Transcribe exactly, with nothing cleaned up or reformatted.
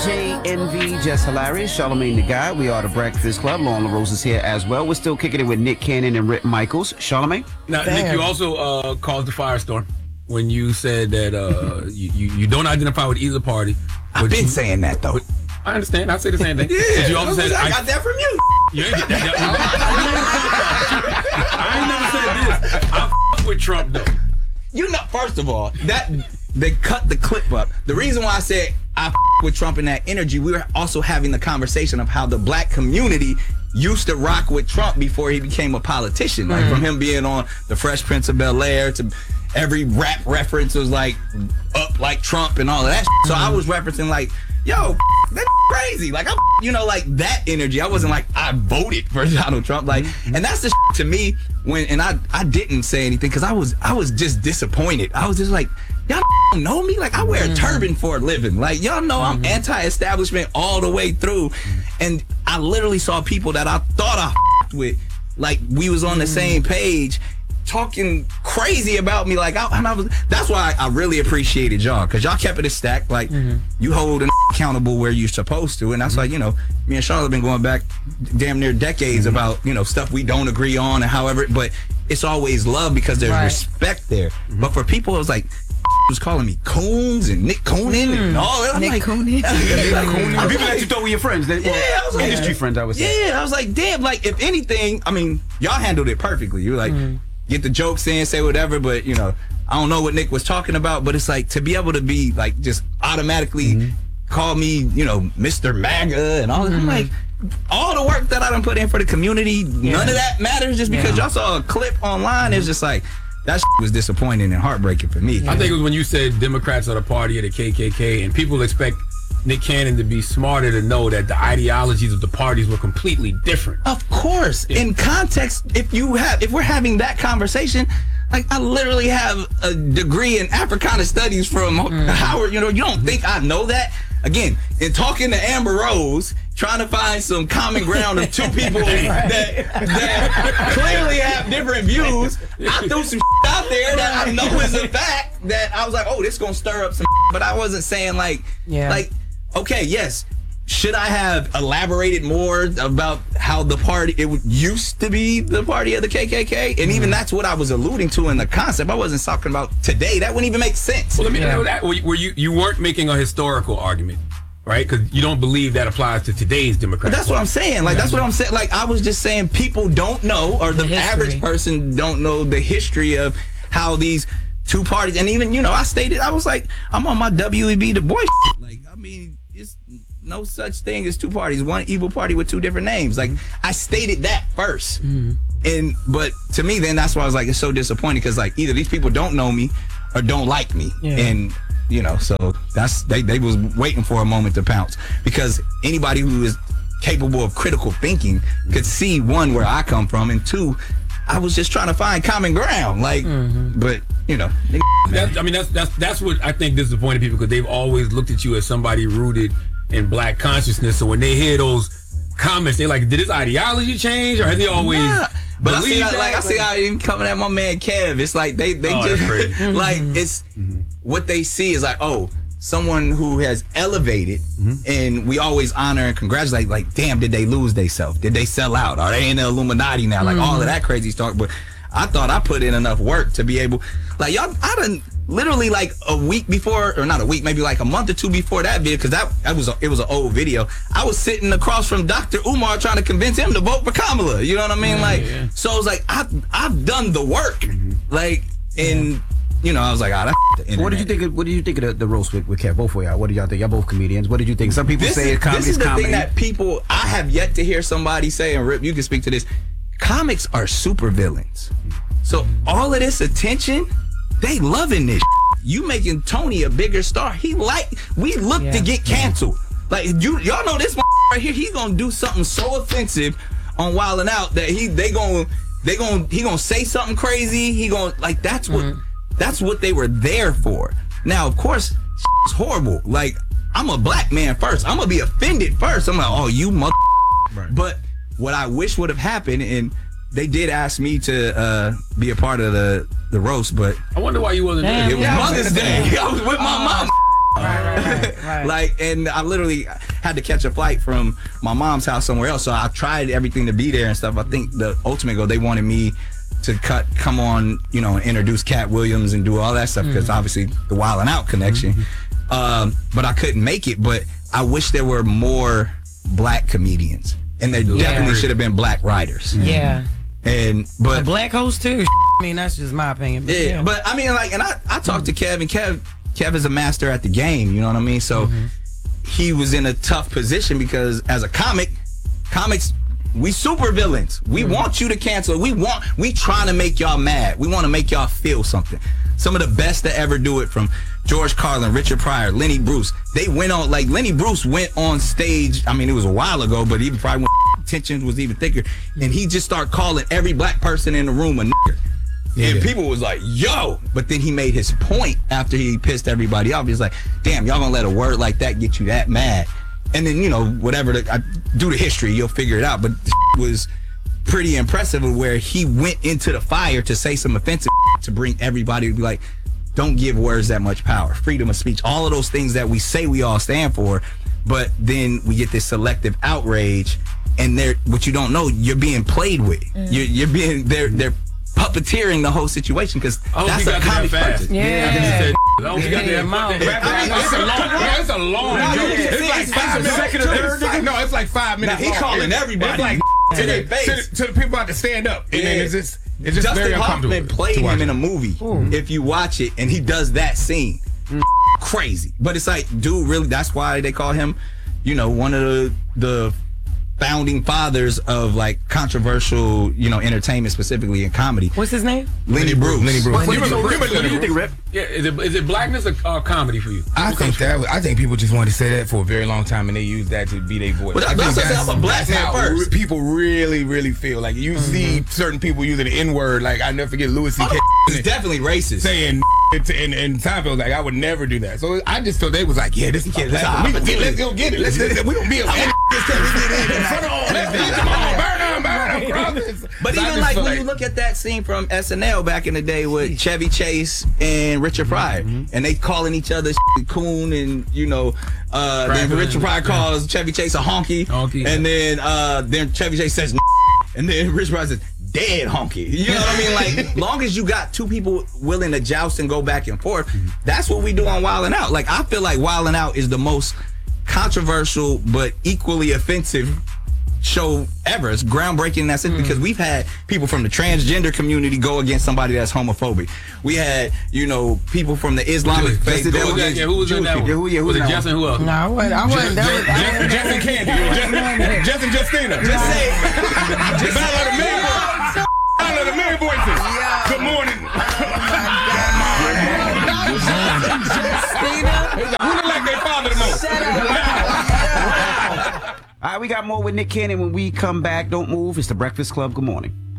J N V, Just Hilarious, Charlamagne the Guy. We are the Breakfast Club. Lauren LaRose is here as well. We're still kicking it with Nick Cannon and Rick Michaels. Charlamagne? Now, Damn. Nick, you also uh, caused the firestorm when you said that uh, you, you, you don't identify with either party. I've been you, saying that, though. But, I understand. I say the same thing. Yeah, you also said, I got I, that from you. You ain't get that. I ain't never said this. I f*** with Trump, though. You know, first of all, that they cut the clip up. The reason why I said I f*** with Trump in that energy, we were also having the conversation of how the black community used to rock with Trump before he became a politician. Like, mm-hmm. from him being on The Fresh Prince of Bel-Air to every rap reference was like up like Trump and all of that. Mm-hmm. So I was referencing like, yo, that's crazy. Like, I'm, you know, like that energy. I wasn't like, I voted for Donald Trump. Like, mm-hmm. and that's the to me when, and I, I didn't say anything because I was, I was just disappointed. I was just like, y'all don't know me. Like, I wear a turban for a living. Like, y'all know I'm anti-establishment all the way through. And I literally saw people that I thought I f***ed with, like we was on the same page, talking crazy about me. Like, I, and I was, that's why I, I really appreciated y'all, because y'all kept it a stack. Like, mm-hmm. you hold an accountable where you're supposed to. And that's mm-hmm. like, you know, me and Charlotte have been going back damn near decades mm-hmm. about, you know, stuff we don't agree on and however, but it's always love because there's right. respect there. Mm-hmm. But for people, it was like, was calling me Coons and Nick Coonan mm. and all that. I'm Nick like, Coonan. Like, people that you thought were your friends. They, well, yeah, I was like, industry friends, I would say. Yeah, I was like, damn, like, if anything, I mean, y'all handled it perfectly. You were like, mm. get the jokes in, say whatever, but, you know, I don't know what Nick was talking about, but it's like, to be able to be, like, just automatically mm-hmm. call me, you know, Mister MAGA and all that. Mm-hmm. I'm like, all the work that I done put in for the community, yeah. none of that matters just because yeah. y'all saw a clip online. Mm-hmm. It's just like, that shit was disappointing and heartbreaking for me. I think it was when you said Democrats are the party of the K K K, and people expect Nick Cannon to be smarter to know that the ideologies of the parties were completely different. Of course. Yeah. In context, if you have, if we're having that conversation, like, I literally have a degree in Africana studies from mm. Howard. You know, you don't think I know that? Again, in talking to Amber Rose, trying to find some common ground of two people that, that clearly have different views, I threw some out there that I know is a fact that I was like, oh, this is going to stir up some but I wasn't saying like, yeah. like, okay, yes, should I have elaborated more about how the party, it used to be the party of the K K K? And mm-hmm. even that's what I was alluding to in the concept. I wasn't talking about today. That wouldn't even make sense. Well, let me yeah. know that. Where you, you weren't making a historical argument, right? Because you don't believe that applies to today's Democrats. But that's what I'm saying. Like, yeah. that's what I'm saying. Like, I was just saying people don't know, or the, the average person don't know the history of how these two parties, and even, you know, I stated, I was like, I'm on my W E B Du Bois. Like, I mean, it's no such thing as two parties, one evil party with two different names. Like, I stated that first. Mm-hmm. And, but to me, then that's why I was like, it's so disappointing, because, like, either these people don't know me or don't like me. Yeah. And, you know, so that's, they, they was waiting for a moment to pounce, because anybody who is capable of critical thinking could see, one, where I come from, and two, I was just trying to find common ground, like, mm-hmm. but, you know. That's, I mean, that's that's that's what I think disappointed people, because they've always looked at you as somebody rooted in black consciousness. So when they hear those comments, they're like, did his ideology change, or has he always nah. But I see, how, that? like, I see how you coming at my man Kev. It's like they, they oh, just, like, it's, mm-hmm. what they see is like, oh, someone who has elevated, mm-hmm. and we always honor and congratulate, like, damn, did they lose themselves? Did they sell out? Are they in the Illuminati now? Like, mm-hmm. all of that crazy stuff. But I thought I put in enough work to be able, like, y'all, I done literally like a week before, or not a week, maybe like a month or two before that video, because that, that was a, it was an old video. I was sitting across from Doctor Umar trying to convince him to vote for Kamala. You know what I mean? Yeah, like, yeah. so I was like, I've, I've done the work. Mm-hmm. Like, and, yeah. you know, I was like, ah, oh, that's what did you think of, what did you think of the, the roast with, with Kev? Both of y'all. What did y'all think? Y'all both comedians. What did you think? Some people this say is, comedy This is the comedy. thing that people, I have yet to hear somebody say, and Rip, you can speak to this, comics are super villains. So all of this attention, they loving this. You making Tony a bigger star. He like, we look yeah. to get canceled. Like, you, y'all know this right here, he's gonna do something so offensive on Wild 'N Out that he, they gonna, they gonna, he gonna say something crazy. He gonna, like, that's what, mm-hmm. that's what they were there for. Now, of course, it's horrible. Like, I'm a black man first. I'm gonna be offended first. I'm like, oh, you mother. Right. But what I wish would have happened, and they did ask me to uh, be a part of the, the roast, but I wonder why you wasn't there. It was yeah, Mother's Day. I was with my mom. right, right. Like, and I literally had to catch a flight from my mom's house somewhere else. So I tried everything to be there and stuff. I think the ultimate goal, they wanted me to cut, come on, you know, and introduce Cat Williams and do all that stuff because mm-hmm. obviously the Wild 'N Out connection. Mm-hmm. Um, but I couldn't make it. But I wish there were more black comedians, and there yeah. definitely should have been black writers. Yeah. And but a black host too. I mean, that's just my opinion. But yeah, yeah, but I mean, like, and I, I talked to Kev, and Kev, Kev is a master at the game. You know what I mean? So mm-hmm. he was in a tough position because as a comic, comics, we super villains. We mm-hmm. want you to cancel. We want, we trying to make y'all mad. We want to make y'all feel something. Some of the best to ever do it, from George Carlin, Richard Pryor, Lenny Bruce. They went on, like Lenny Bruce went on stage. I mean, it was a while ago, but even probably when tension was even thicker. And he just started calling every black person in the room a nigger. Yeah. And people was like, yo. But then he made his point after he pissed everybody off. He's like, damn, y'all gonna let a word like that get you that mad? And then, you know, whatever, the, I, do the history, you'll figure it out. But the was pretty impressive where he went into the fire to say some offensive to bring everybody to be like, don't give words that much power. Freedom of speech, all of those things that we say we all stand for. But then we get this selective outrage, and they're, what you don't know, you're being played with. Mm. You're, you're being, they're, they're puppeteering the whole situation because that's a comic person. Yeah. yeah. I hope you got that mouth. It's a long, no, it's a long no, joke. It's, it's like five seconds. It's no, it's like five minutes. Now, he long. calling it's, everybody it's like, to their face. To the, to the people about to stand up. And yeah. then it's just, it's just Dustin very uncomfortable. Hoffman played him in a movie. Ooh. If you watch it, and he does that scene. Mm. Crazy. But it's like, dude, really, that's why they call him, you know, one of the the founding fathers of like controversial, you know, entertainment, specifically in comedy. What's his name? Lenny Bruce. Lenny Bruce. What, Lenny what, Bruce. what, what, what do you think, Rip? Yeah, is it, is it blackness or uh, comedy for you? I what think that. I think people just wanted to say that for a very long time, and they use that to be their voice. But I that's, think that's, that's a black man how first. re- people really, really feel. Like you mm-hmm. see certain people using the N word. Like I never forget Louis C K. It's definitely racist. Saying and and Seinfeld like I would never do that. So I just thought they was like, yeah, this is yeah, let's, we, let's go get it. Let's, let's, we gonna be a let's come on, burn on, burn on. But even like when like, you look at that scene from S N L back in the day with Chevy Chase and Richard Pryor, mm-hmm. and they calling each other coon, and you know, uh, then Richard Pryor calls Chevy Chase a honky, honky and yeah. then uh, then Chevy Chase says, and then Richard Pryor says, dead honky. You know what I mean? Like, long as you got two people willing to joust and go back and forth, mm-hmm. that's what we do on Wild 'N Out. Like, I feel like Wild 'N Out is the most controversial but equally offensive show ever. It's groundbreaking in that sense mm. because we've had people from the transgender community go against somebody that's homophobic. We had, you know, people from the Islamic faith go against yeah, who was in that one? Yeah, who, yeah, who was was it Justin? Who else? No, I wasn't. I wasn't. Justin, Justin Candy. Justin Justina. Just say. The Battle of the Million Voices. Battle of the Million Voices. Good morning. Justina. Who look like their father the most? Shut up. All right, we got more with Nick Cannon when we come back. Don't move. It's the Breakfast Club. Good morning.